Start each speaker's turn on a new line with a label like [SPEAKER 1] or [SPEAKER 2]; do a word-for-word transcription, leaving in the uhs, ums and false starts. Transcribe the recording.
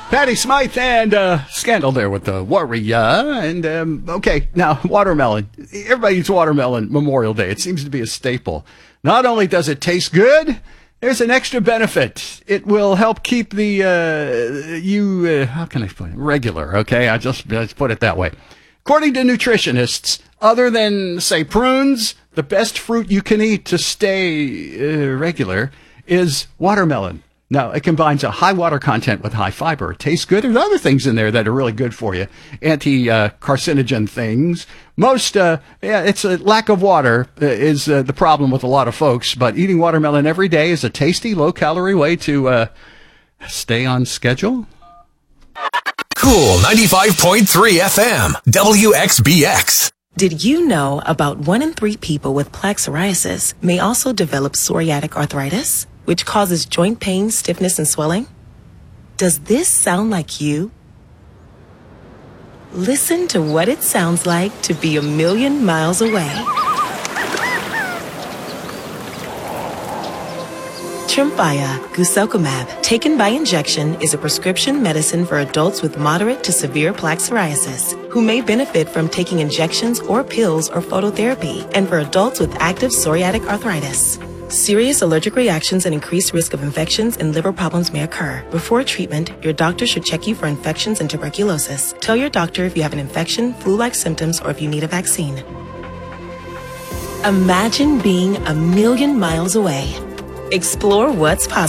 [SPEAKER 1] Patty Smythe and uh, Scandal there with the Warrior. And, um, okay, now, watermelon. Everybody eats watermelon Memorial Day. It seems to be a staple. Not only does it taste good, there's an extra benefit. It will help keep the, uh, you, uh, how can I put it? Regular, okay? I just, just put it that way. According to nutritionists, other than, say, prunes, the best fruit you can eat to stay uh, regular is watermelon. Now, it combines a high water content with high fiber. It tastes good. There's other things in there that are really good for you. Anti-carcinogen uh, things. Most, uh, yeah, it's a lack of water uh, is uh, the problem with a lot of folks. But eating watermelon every day is a tasty, low-calorie way to uh, stay on schedule.
[SPEAKER 2] Cool ninety-five point three F M, W X B X.
[SPEAKER 3] Did you know about one in three people with plaque psoriasis may also develop psoriatic arthritis, which causes joint pain, stiffness, and swelling? Does this sound like you? Listen to what it sounds like to be a million miles away. Tremfya guselkumab, taken by injection, is a prescription medicine for adults with moderate to severe plaque psoriasis who may benefit from taking injections or pills or phototherapy, and for adults with active psoriatic arthritis. Serious allergic reactions and increased risk of infections and liver problems may occur. Before treatment, your doctor should check you for infections and tuberculosis. Tell your doctor if you have an infection, flu-like symptoms, or if you need a vaccine. Imagine being a million miles away. Explore what's possible.